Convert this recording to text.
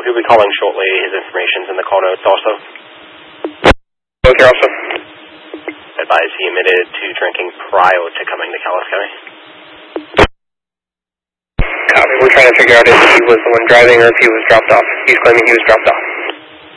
he'll be calling shortly. His information's in the call notes also. Okay, also. Advise he admitted to drinking prior to coming to Calais County. Copy. We're trying to figure out if he was the one driving or if he was dropped off. He's claiming he was dropped off.